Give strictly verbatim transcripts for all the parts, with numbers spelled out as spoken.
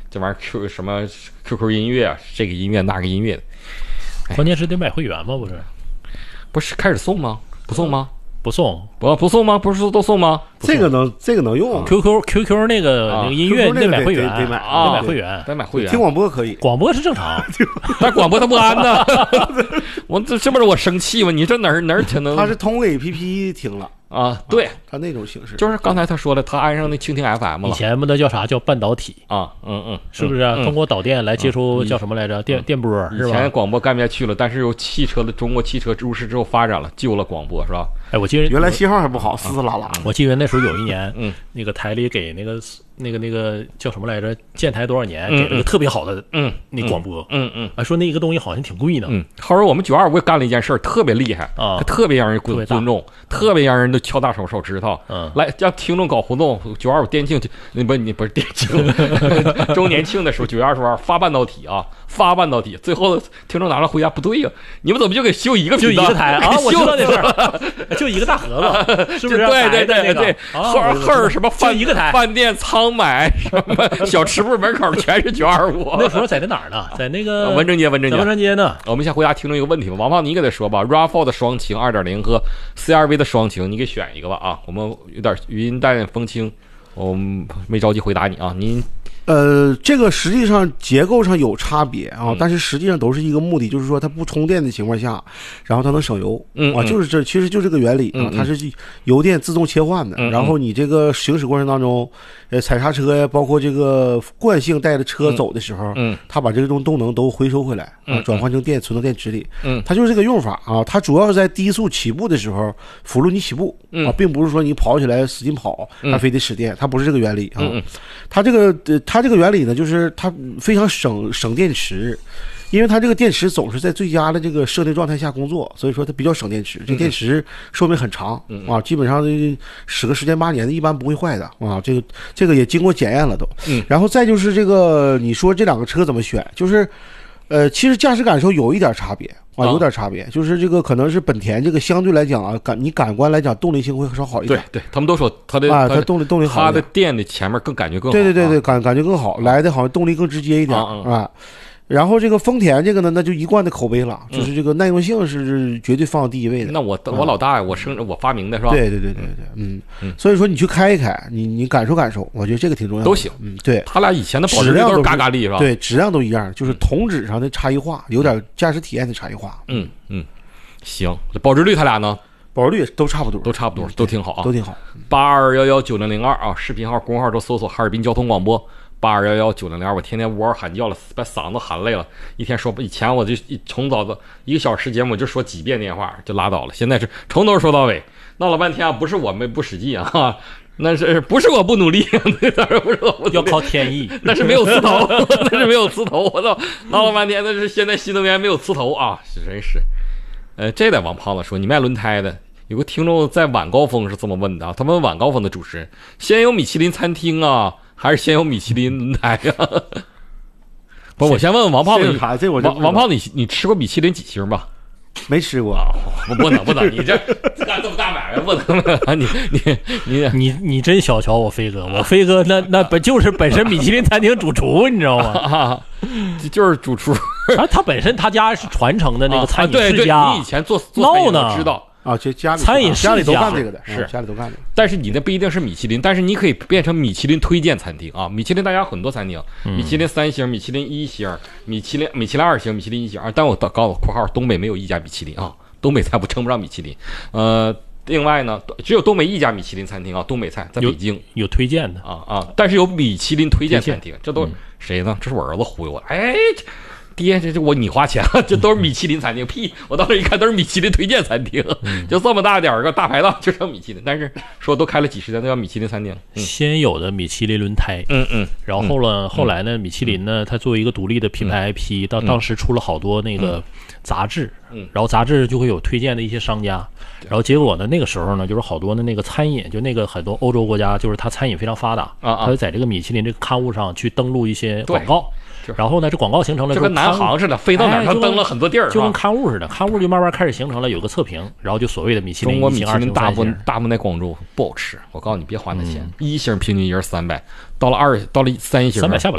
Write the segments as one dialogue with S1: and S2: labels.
S1: 这玩意儿 Q 什么 Q Q 音乐啊，这个音乐那个音乐的，
S2: 关键是得买会员吗？不是，
S1: 不是开始送吗？不送吗？
S2: 不送，
S1: 不不送吗？不是都送吗？
S3: 这个能这个能用
S2: Q Q Q Q 那个那个音乐你得买会员，
S3: 得买
S1: 啊，
S2: 得买会员，
S1: 得买会员。
S3: 听广播可以，
S2: 广播是正常，
S1: 但广播它不安呢。我这这不是我生气吗？你这哪儿哪儿听能？
S3: 他是通过 A P P 听了
S1: 啊，对，
S3: 他那种形式，
S1: 就是刚才他说了，他安上那蜻蜓 F M 了。
S2: 以前不那叫啥叫半导体
S1: 啊？嗯嗯，
S2: 是不是啊？通过导电来接触叫什么来着？电电波是吧？
S1: 以前广播干不下去了，但是有汽车的中国汽车入市之后发展了，救了广播是吧？
S2: 哎，我记得
S3: 原来信号还不好，嘶嘶啦啦。
S2: 我记得那时候有一年，
S1: 嗯，
S2: 那个台里给那个那个那个叫什么来着？建台多少年给了个特别好的
S1: 嗯
S2: 那广播，
S1: 嗯嗯，
S2: 啊说那个东西好像挺贵呢。
S1: 嗯，后来我们九二五也干了一件事儿，特别厉害
S2: 啊，
S1: 特别让人尊重，特别让人都敲大手手指头。
S2: 嗯，
S1: 来让听众搞互动，九二五店庆，你不你不是店庆，周年庆的时候，九月二十二发半导体啊，发半导体，最后听众拿了回家，不对呀，你们怎么就给修一个
S2: 就一个台啊？我知道这事儿，就一个大盒子，是不是？
S1: 对对对对，后后什么饭
S2: 一个台
S1: 饭店仓买什么小吃部门口全是九二五。
S2: 那时候在那哪儿呢？在那个
S1: 文正街，文正街，
S2: 文正街呢。
S1: 我们先回答听众一个问题吧，王胖，你给他说吧 ，R A V 的双擎 二点零 和 C R V 的双擎，你给选一个吧啊！我们有点语音带点风轻，我们没着急回答你啊，您。
S3: 呃，这个实际上结构上有差别啊，但是实际上都是一个目的，就是说它不充电的情况下，然后它能省油，
S1: 嗯
S3: 啊，就是这其实就这个原理啊，它是油电自动切换的，然后你这个行驶过程当中，呃，踩刹车呀，包括这个惯性带着车走的时候，
S1: 嗯，
S3: 它把这种动能都回收回来啊，转换成电存到电池里，
S1: 嗯，
S3: 它就是这个用法啊，它主要是在低速起步的时候辅助你起步啊，并不是说你跑起来使劲跑，它非得使电，它不是这个原理啊，它这个呃它。它这个原理呢，就是它非常省省电池，因为它这个电池总是在最佳的这个设定状态下工作，所以说它比较省电池。这电池寿命很长啊，基本上使个十年八年的，一般不会坏的啊。这个这个也经过检验了都。然后再就是这个，你说这两个车怎么选？就是，呃，其实驾驶感受有一点差别。啊，有点差别，就是这个可能是本田这个相对来讲啊，感你感官来讲动力性会稍好一点。
S1: 对对，他们都说它的
S3: 啊，它动力动力好，
S1: 它的电的前面更感觉更好。
S3: 对对对对，感感觉更好，来的好像动力更直接一点啊。然后这个丰田这个呢，那就一贯的口碑了，就是这个耐用性是绝对放到第一位的。
S1: 那我我老大呀，我生我发明的是吧？
S3: 对对对对对，嗯嗯。所以说你去开一开，你你感受感受，我觉得这个挺重要的。
S1: 都行，
S3: 嗯，对。
S1: 他俩以前的保值率都是嘎嘎利是吧？
S3: 对，质量都一样，就是同质上的差异化，有点驾驶体验的差异化。
S1: 嗯嗯，行，这保值率他俩呢？
S3: 保值率都差不多，
S1: 都差不多，都挺好啊，
S3: 都挺好。
S1: 八二幺幺九零零二啊，视频号、公众号都搜索哈尔滨交通广播。八二幺幺九零零二，我天天呜嗷喊叫了，把嗓子喊累了。一天说，以前我就一从早到一个小时节目，我就说几遍电话就拉倒了。现在是从头说到尾，闹了半天啊，不是我们不实际啊，那是不是我不努力？那当然不是我不努力，
S2: 要靠天意，
S1: 那是没有刺头，那是没有刺头。我操，闹了半天，那是现在新能源没有刺头啊，真是。呃，这得王胖子说，你卖轮胎的。有个听众在晚高峰是这么问的啊，他问晚高峰的主持人，先有米其林餐厅啊，还是先有米其林轮胎啊？不，我先问问王胖子，王王胖子，你你吃过米其林几星吧？
S3: 没吃过，
S1: 不不能不能，你这干这么大买卖不能不能，你你
S2: 你你你真小瞧我飞哥，我飞哥那那本就是本身米其林餐厅主厨，你知道吗？
S1: 啊，就是主厨，
S2: 他他本身他家是传承的那个餐饮世家，
S1: 啊、对对，你以前做做餐饮
S2: 呢
S1: 知道。
S3: 啊，就家里
S2: 餐饮
S3: 家里都干这个的，
S1: 是
S3: 家里都干这个。
S1: 但是你那不一定是米其林，但是你可以变成米其林推荐餐厅啊。米其林大家很多餐厅，米其林三星、米其林一星、米其林米其林二星、米其林一星啊。但我告诉括号，东北没有一家米其林啊，东北菜不称不上米其林。呃，另外呢，只有东北一家米其林餐厅啊，东北菜在北京
S2: 有, 有推荐的
S1: 啊啊，但是有米其林推荐餐厅，这都、嗯、谁呢？这是我儿子忽悠我，哎。爹，这这我你花钱了，这都是米其林餐厅。屁！我当时一看都是米其林推荐餐厅，嗯、就这么大点儿个大排档就成米其林。但是说都开了几十年，都叫米其林餐厅。
S2: 嗯、先有的米其林轮胎，
S1: 嗯嗯，
S2: 然后呢，嗯、后来呢，米其林呢，它作为一个独立的品牌 I P，、嗯、到当时出了好多那个杂志，
S1: 嗯，
S2: 然后杂志就会有推荐的一些商家，然后结果呢，那个时候呢，就是好多的那个餐饮，就那个很多欧洲国家，就是它餐饮非常发达
S1: 啊，
S2: 它会在这个米其林这个刊物上去登录一些广告。然后呢，这广告形成了，
S1: 就跟南航似的，飞到哪儿它登了很多地儿，
S2: 就跟刊物似的，刊物就慢慢开始形成了有个测评，然后就所谓的米其林
S1: 中国米其林大部
S2: 分
S1: 大部分在广州不好吃，我告诉你别花那钱，一星平均一人三百，到了二到了三星
S2: 三百下不来，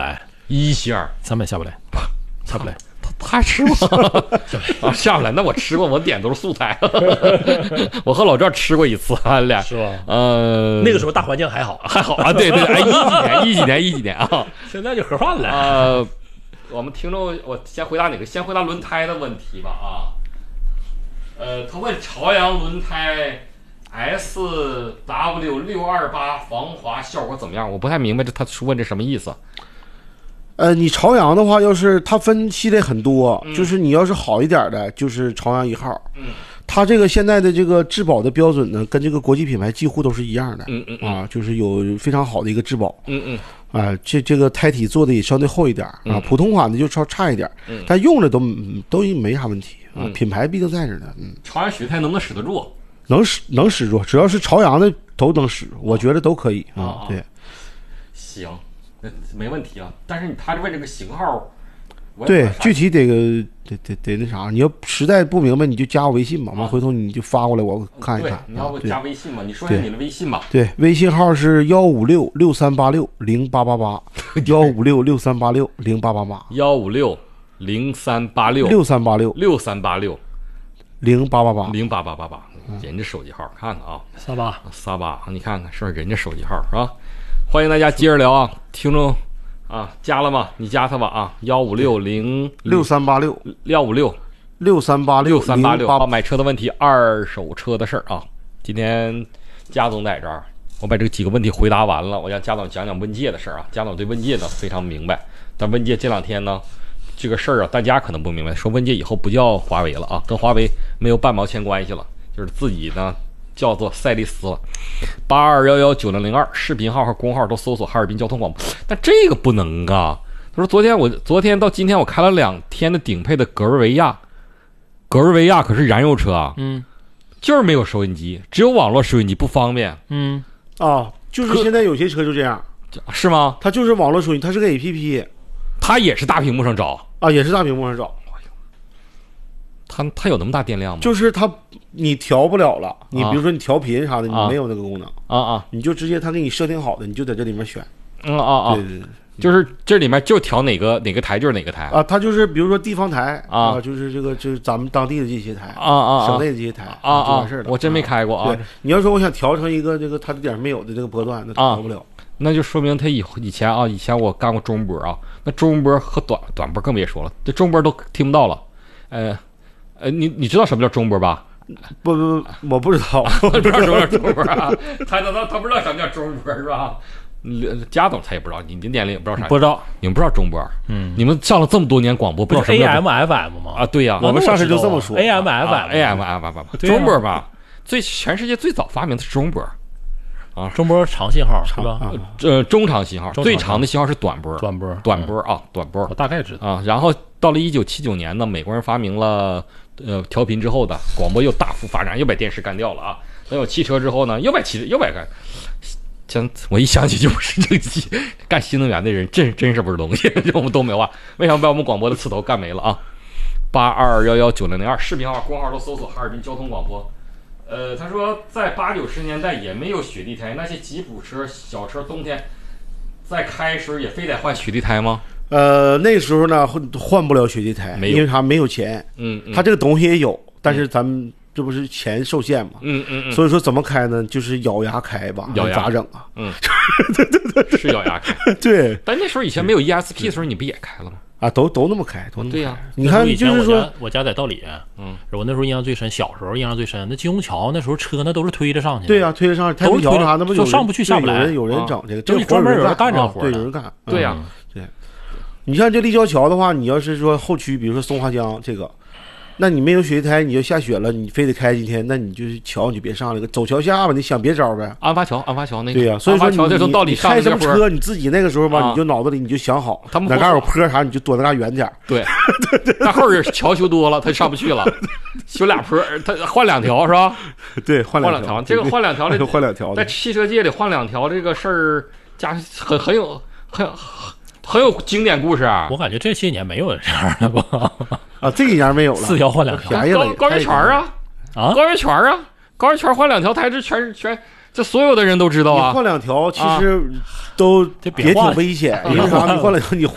S1: 一星
S2: 三百下不来，下不来。
S1: 他吃吗？啊，下不来。那我吃过，我点都是素菜。我和老赵吃过一次，俺俩
S2: 是吧？
S1: 呃，
S2: 那个时候大环境还好，
S1: 还好啊。对对，哎，一几年，一几年，一几年啊。
S2: 现在就盒饭了。
S1: 呃，我们听众，我先回答哪个？先回答轮胎的问题吧啊。呃，他问朝阳轮胎 S W 六二八防滑效果怎么样？我不太明白这他问这什么意思。
S3: 呃，你朝阳的话，要是它分系列很多，
S1: 嗯、
S3: 就是你要是好一点的，就是朝阳一号。
S1: 嗯，
S3: 它这个现在的这个质保的标准呢，跟这个国际品牌几乎都是一样的。
S1: 嗯嗯, 嗯
S3: 啊，就是有非常好的一个质保。
S1: 嗯嗯。
S3: 啊，这这个胎体做的也相对厚一点啊，
S1: 嗯、
S3: 普通款的就稍差一点，
S1: 嗯、
S3: 但用的都都没啥问题啊。
S1: 嗯、
S3: 品牌毕竟在这呢。嗯，
S1: 朝阳雪胎能不能使得住？
S3: 能使能使住，只要是朝阳的都能使，我觉得都可以啊。
S1: 啊
S3: 对，
S1: 行。那没问题啊，但是他问这个型号，
S3: 对，具体得个得得得那啥，你要实在不明白，你就加我微信吧，完、啊、回头你就发过来，我看一看。
S1: 你要不加微信吧？你说一下你的微信吧。
S3: 对，微信号是幺五六六三八六零八八八，幺五六六三八六零八八八，
S1: 幺五六零三八六
S3: 六三八六
S1: 六三八六
S3: 零八八八
S1: 零八八八八，人家手机号看看啊，
S2: 仨八
S1: 仨八，你看看是不是人家手机号是吧？欢迎大家接着聊啊，听众啊，加了吗？你加他吧啊，幺五六零
S3: 六三八六
S1: 幺五六
S3: 六三八六
S1: 六三八六。好，买车的问题，二手车的事儿啊。今天加总在这儿，我把这几个问题回答完了，我让加总讲讲问界的事儿啊。加总对问界呢非常明白，但问界这两天呢，这个事儿啊，大家可能不明白，说问界以后不叫华为了啊，跟华为没有半毛钱关系了，就是自己呢。叫做赛力斯了，八二幺幺九零零二视频号和公号都搜索哈尔滨交通广播，但这个不能啊。他说昨天我昨天到今天我开了两天的顶配的格尔维亚，格尔维亚可是燃油车啊，
S2: 嗯，
S1: 就是没有收音机，只有网络收音机不方便，
S2: 嗯
S3: 啊，就是现在有些车就这样，
S1: 是吗？
S3: 它就是网络收音，它是个 A P P，
S1: 它也是大屏幕上找
S3: 啊，也是大屏幕上找。
S1: 它它有那么大电量吗？
S3: 就是它你调不了了，你比如说你调频啥的，你没有那个功能
S1: 啊啊，
S3: 你就直接它给你设定好的，你就在这里面选。
S1: 嗯啊啊，
S3: 对对对，
S1: 就是这里面就调哪个哪个台就是哪个台
S3: 啊，它就是比如说地方台
S1: 啊，
S3: 就是这个就是咱们当地的这些台
S1: 啊啊，
S3: 省内的这些台
S1: 啊啊，
S3: 就完事了。
S1: 我真没开过啊。
S3: 对，你要说我想调成一个这个它这点没有的这个波段，那调不了。
S1: 那就说明他以以前啊，以前我干过中波啊，那中波和短短波更别说了，这中波都听不到了，呃。呃，你你知道什么叫中波吧？
S3: 不不，我不知道，
S1: 不知道什么叫中波啊？他他他不知道什么叫中波是吧？贾总他也不知道，你您年龄也不知道啥？
S2: 不知道，
S1: 你们不知道中波？嗯，你们上了这么多年广播，不知道什么叫
S2: A M F M 吗？
S1: 啊，对呀，
S3: 我们上次就这么说
S2: ，A M F M，A
S1: M F M， 中波吧，最全世界最早发明的是中波。啊，
S2: 中波长信号是吧？
S1: 呃，中长信号，最长的信号是短波，
S2: 短波，
S1: 短波啊，短波。
S2: 我大概知道
S1: 啊。然后到了一九七九年呢，美国人发明了呃调频之后的广播又大幅发展，又把电视干掉了啊。等有汽车之后呢，又把汽又把干。真我一想起就不是正气，干新能源的人真真是不是东西，我们都没话。为什么把我们广播的刺头干没了啊？八二幺幺九零零二视频号、公号都搜索哈尔滨交通广播。呃，他说在八九十年代也没有雪地胎，那些吉普车、小车冬天在开时也非得换雪地胎吗？
S3: 呃，那时候呢换换不了雪地胎，因为啥没有钱。
S1: 嗯，嗯
S3: 他这个东西也有，但是咱们这不是钱受限嘛。
S1: 嗯嗯嗯。
S3: 所以说怎么开呢？就是咬牙开吧。
S1: 咬牙
S3: 咋整啊？
S1: 嗯，
S3: 对对对，
S1: 是咬牙开。
S3: 对。
S1: 但那时候以前没有 E S P 的时候，你不也开了吗？
S3: 啊，都都那么开，都那么开。
S1: 对呀、啊，
S3: 你看，就是说，
S2: 我家在道里，
S1: 嗯，
S2: 我那时候印象最深，小时候印象最深，那金虹桥那时候车那都是推着上去的。
S3: 对呀、啊，推着上去，太平桥啥那不
S2: 就上不去下不来，
S3: 有人有人整这个，
S2: 就专门有人干这活，
S3: 对，有人干。
S1: 对呀，
S3: 对。你像这立交桥的话，你要是说后区，比如说松花江这个。那你没有雪地胎，你就下雪了，你非得开今天，那你就是桥你就别上了，走桥下吧，你想别招呗。
S1: 安发桥，安发桥那个。
S3: 对呀、啊，所以说你
S1: 你
S3: 开什么车，你自己那个时候吧，啊、你就脑子里你就想好，
S1: 他们
S3: 哪嘎有坡啥，你就躲那嘎远点。
S1: 对，那后边桥修多了，他上不去了，修俩坡，他换两条是吧？
S3: 对，换
S1: 两条，这个换两条的，
S3: 换两条，
S1: 在汽车界里换两条这个事儿，加很很有很很有经典故事啊。
S2: 我感觉这些年没有这样的吧。
S3: 啊，这几年没有了，
S2: 四条换两条，
S3: 便宜了。
S1: 高原圈啊，
S2: 啊，
S1: 高原圈啊，高原圈换两条胎，这全全，这所有的人都知道啊。
S3: 你换两条，其实都也挺危险，因为啥？你换两条，你换。